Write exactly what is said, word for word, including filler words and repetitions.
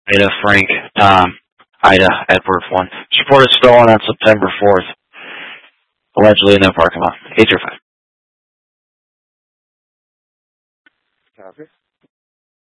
Ida, Frank, Tom, Ida, Edward, one. Report is stolen on September fourth. Allegedly in their parking lot. eight zero five. Copy.